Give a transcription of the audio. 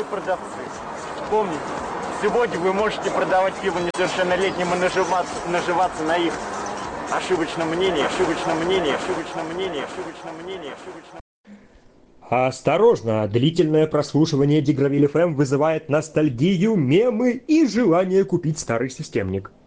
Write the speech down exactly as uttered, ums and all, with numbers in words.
продавцы. Помните, сегодня вы можете продавать пиво несовершеннолетним и наживаться, наживаться на их ошибочном мнении, ошибочном мнении, ошибочном мнении, ошибочном мнении, ошибочном... Осторожно! Длительное прослушивание Дигравиль эф эм вызывает ностальгию, мемы и желание купить старый системник.